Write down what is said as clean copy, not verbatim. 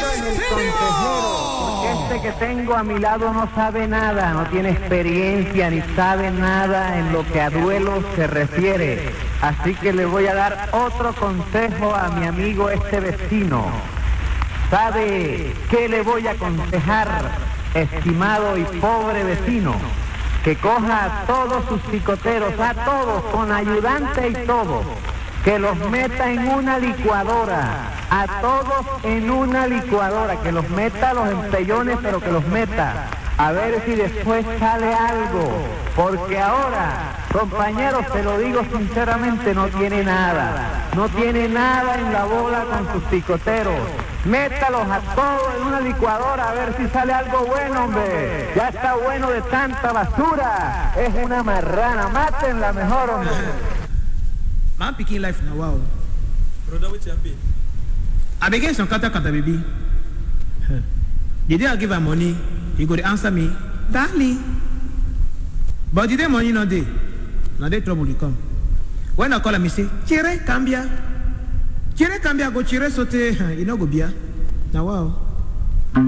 en el consejero, porque este que tengo a mi lado no sabe nada, no tiene experiencia ni sabe nada en lo que a duelo se refiere. Así que le voy a dar otro consejo a mi amigo este vecino. ¿Sabe qué le voy a aconsejar, estimado y pobre vecino? Que coja a todos sus picoteros, a todos, con ayudante y todo, que los meta en una licuadora, a todos en una licuadora, que los meta a los empellones, pero que los meta, a ver si después sale algo, porque ahora, compañeros, te lo digo sinceramente, no tiene nada en la bola con sus picoteros. Métalos a todos en una licuadora a ver si sale algo bueno, hombre. Ya está bueno de tanta basura. Es una marrana, mátenla mejor, hombre. Man picking life now, wow. Brother, which champion? I begin some kata baby. The day I give her money, he could answer me, darling. But the day money not there, now they trouble will come. When I call him, he say, Chire cambia go chire sote, you know go bia. Now wow.